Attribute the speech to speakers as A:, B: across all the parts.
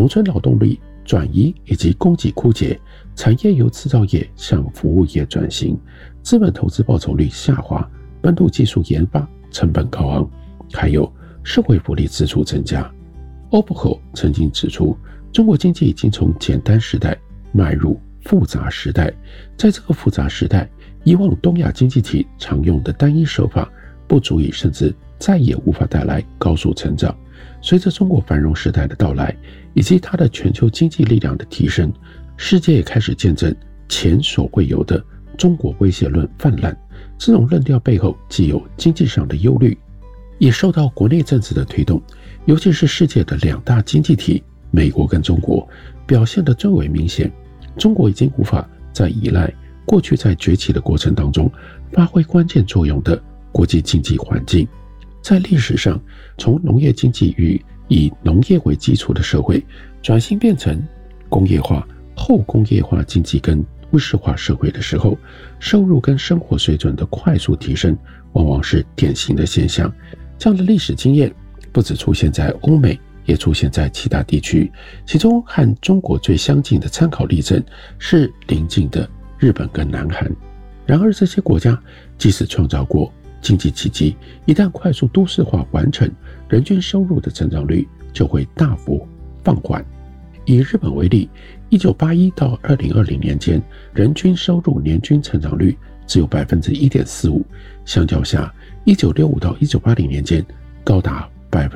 A: 农村劳动力转移以及供给枯竭，产业由制造业向服务业转型，资本投资报酬率下滑，本土技术研发成本高昂，还有社会福利支出增加。OPCO 曾经指出，中国经济已经从简单时代迈入复杂时代，在这个复杂时代，以往东亚经济体常用的单一手法不足以，甚至再也无法带来高速成长。随着中国繁荣时代的到来，以及它的全球经济力量的提升，世界也开始见证前所未有的中国威胁论泛滥。这种论调背后既有经济上的忧虑，也受到国内政治的推动，尤其是世界的两大经济体美国跟中国表现得最为明显。中国已经无法再依赖过去在崛起的过程当中发挥关键作用的国际经济环境。在历史上，从农业经济与以农业为基础的社会转型变成工业化、后工业化经济跟都市化社会的时候，收入跟生活水准的快速提升往往是典型的现象。这样的历史经验不只出现在欧美，也出现在其他地区，其中和中国最相近的参考例证是邻近的日本跟南韩。然而这些国家即使创造过经济奇迹，一旦快速都市化完成，人均收入的成长率就会大幅放缓。以日本为例，1981到2020年间，人均收入年均成长率只有 1.45%， 相较下1965到1980年间高达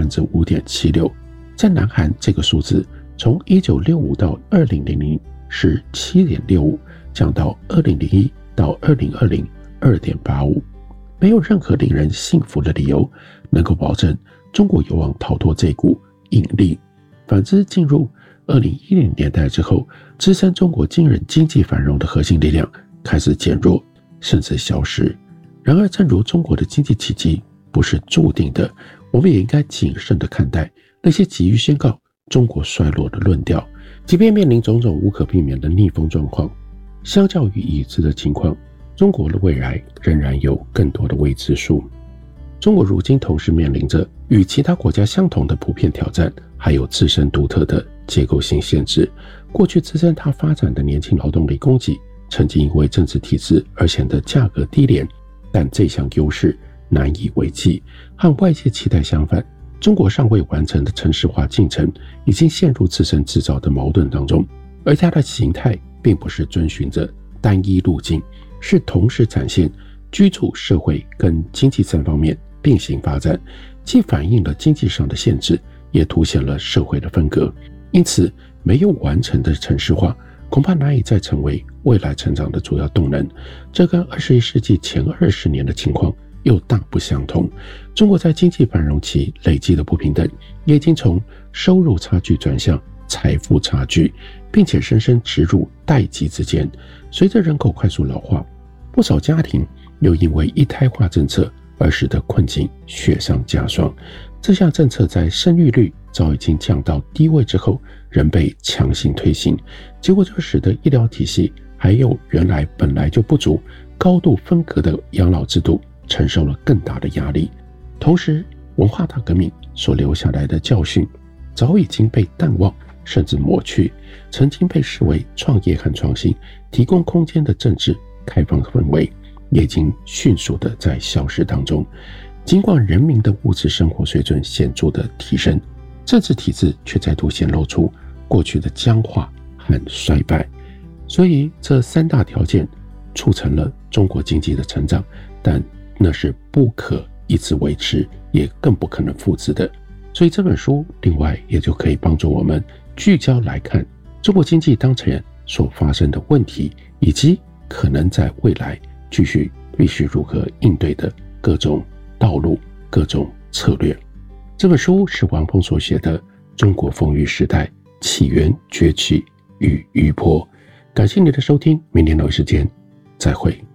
A: 5.76%。 在南韩，这个数字从1965到2000是 7.65%， 降到2001到2020 2.85%。没有任何令人信服的理由能够保证中国有望逃脱这股引力。反之，进入2010年代之后，支撑中国惊人经济繁荣的核心力量开始减弱，甚至消失。然而，正如中国的经济奇迹不是注定的，我们也应该谨慎地看待那些急于宣告中国衰落的论调。即便面临种种无可避免的逆风状况，相较于已知的情况，中国的未来仍然有更多的未知数。中国如今同时面临着与其他国家相同的普遍挑战，还有自身独特的结构性限制。过去支撑它发展的年轻劳动力供给，曾经因为政治体制而显得价格低廉，但这项优势难以为继。和外界期待相反，中国尚未完成的城市化进程已经陷入自身制造的矛盾当中，而它的形态并不是遵循着单一路径，是同时展现居住、社会跟经济3方面并行发展，既反映了经济上的限制，也凸显了社会的分隔。因此，没有完成的城市化恐怕难以再成为未来成长的主要动能。这跟21世纪前20年的情况又大不相同。中国在经济繁荣期累积的不平等，也已经从收入差距转向财富差距，并且深深植入代际之间。随着人口快速老化，不少家庭又因为一胎化政策而使得困境雪上加霜。这项政策在生育率早已经降到低位之后，仍被强行推行，结果就使得医疗体系还有原来本来就不足、高度分隔的养老制度承受了更大的压力。同时，文化大革命所留下来的教训早已经被淡忘甚至抹去，曾经被视为创业和创新提供空间的政治开放氛围也已经迅速的在消失当中。尽管人民的物质生活水准显著的提升，政治体制却再度显露出过去的僵化和衰败。所以这3大条件促成了中国经济的成长，但那是不可一直维持，也更不可能复制的。所以这本书另外也就可以帮助我们聚焦来看中国经济当前所发生的问题，以及可能在未来必须如何应对的各种道路、各种策略。这本书是王鹏所写的《中国风雨时代：起源、崛起与余波》。感谢你的收听，明天同一时间再会。